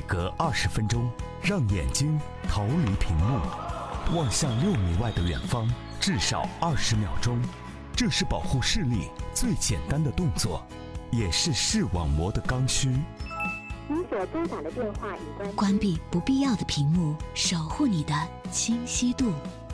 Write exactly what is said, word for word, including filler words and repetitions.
隔二十分钟，让眼睛逃离屏幕，望向六米外的远方，至少二十秒钟。这是保护视力最简单的动作，也是视网膜的刚需。 您所拨打的电话已关。 关闭不必要的屏幕，守护你的清晰度。